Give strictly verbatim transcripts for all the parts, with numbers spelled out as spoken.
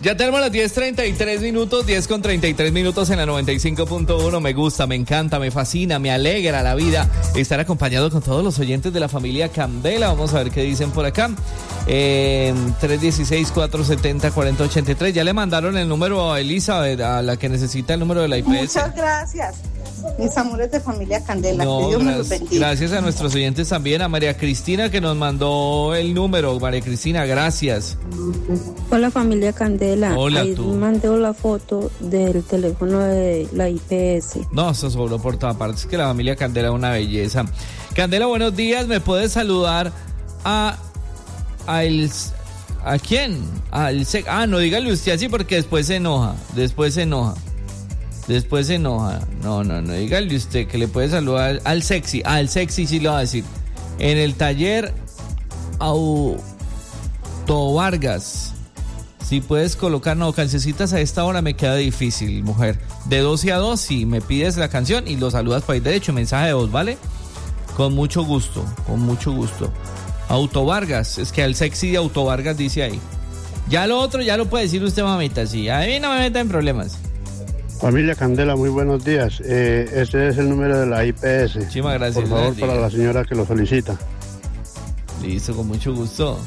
Ya tenemos las diez treinta y tres minutos, diez con treinta y tres minutos en la noventa y cinco punto uno. Me gusta, me encanta, me fascina, me alegra la vida estar acompañado con todos los oyentes de la familia Candela. Vamos a ver qué dicen por acá. Eh, tres uno seis, cuatro siete cero, cuatro cero ocho tres. Ya le mandaron el número a Elizabeth, a la que necesita el número de la I P S. Muchas gracias, mis amores de familia Candela. No, que Dios gracias, me los bendiga. gracias a nuestros oyentes también, a María Cristina que nos mandó el número. María Cristina, gracias. Hola familia Candela. Hola, ahí tú. mandó la foto del teléfono de la I P S. No, eso sobró por todas partes. Es que la familia Candela es una belleza. Candela, buenos días. ¿Me puedes saludar a a el a quién? Al sec, ah, no, dígale usted así porque después se enoja. Después se enoja. Después se enoja. No, no, no, dígale usted que le puede saludar al sexy. Ah, al sexy sí lo va a decir. En el taller Auto Vargas. Si puedes colocar, no, cancioncitas a esta hora me queda difícil, mujer. De doce a dos, si me pides la canción y lo saludas por ahí derecho, mensaje de voz, ¿vale? Con mucho gusto, con mucho gusto. Auto Vargas, es que al sexy de Auto Vargas dice ahí. Ya lo otro, ya lo puede decir usted, mamita, sí. A mí no me meta en problemas. Familia Candela, muy buenos días. Eh, ese es el número de la I P S. Muchísimas gracias. Por favor, Diga. para la señora que lo solicita. Listo, con mucho gusto.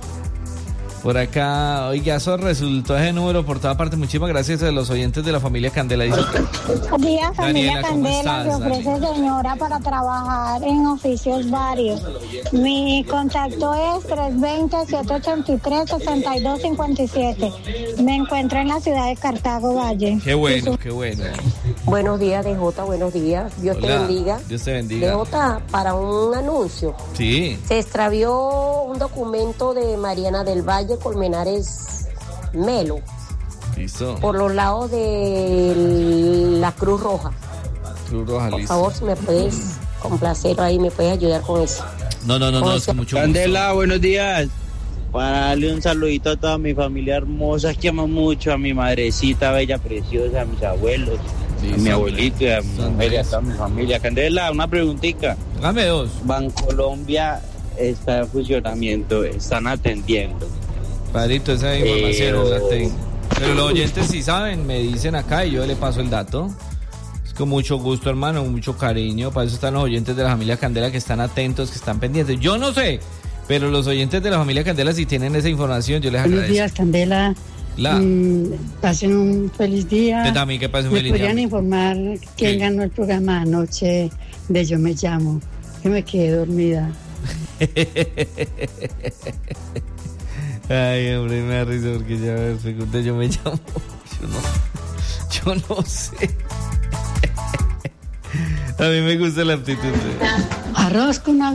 Por acá, oiga, eso resultó ese número por toda parte. Muchísimas gracias a los oyentes de la familia Candela. Dice, Buen día, familia Daniela, ¿cómo Candela. estás, Se ofrece Dani? señora para trabajar en oficios varios. Mi contacto es tres dos cero, siete ocho tres, seis dos cinco siete. Me encuentro en la ciudad de Cartago Valle. qué bueno, qué bueno. Buenos días, D J, buenos días. Dios te Hola, bendiga. Dios te D bendiga. J, para un anuncio. Sí. Se extravió un documento de Mariana del Valle Colmenares Melo Listo. por los lados de la Cruz Roja. Cruz Roja, Por listo. favor, si me puedes complacer ahí, me puedes ayudar con eso. No, no, no, no, es con mucho gusto. Candela, buenos días. Para darle un saludito a toda mi familia hermosa que amo mucho, a mi madrecita bella, preciosa, a mis abuelos, Sí, a mi son- abuelito, y a mi son mujer y a tres. toda mi familia. Candela, una preguntita. Dame dos. Bancolombia está en funcionamiento, están atendiendo. Padrito, esa información Eh, no la tengo. Pero los oyentes sí saben, me dicen acá y yo le paso el dato. Es con mucho gusto, hermano, con mucho cariño. Para eso están los oyentes de la familia Candela que están atentos, que están pendientes. Yo no sé, pero los oyentes de la familia Candela si tienen esa información, yo les Buenos agradezco. días, Candela. La. Mm, pasen un feliz día. Usted también, que pase un ¿Me feliz podrían día. informar quién Sí. ganó el programa anoche de Yo Me Llamo? Que me quedé dormida. Ay, hombre, me da risa porque ya me pregunté, yo me llamo. Yo no, yo no sé. A mí me gusta la actitud. Arroz con